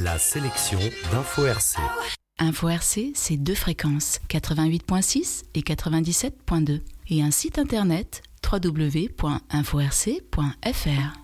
La sélection d'Info RC. Info RC, c'est 2 fréquences, 88.6 et 97.2. Et un site internet www.inforc.fr.